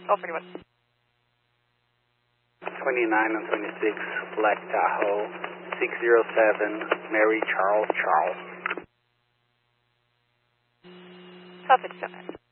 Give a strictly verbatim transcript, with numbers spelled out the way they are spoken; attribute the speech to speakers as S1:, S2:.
S1: twelve forty-one.
S2: twenty-nine and twenty-six, Black Tahoe, six zero seven, Mary Charles Charles.
S1: twelve fifty-seven.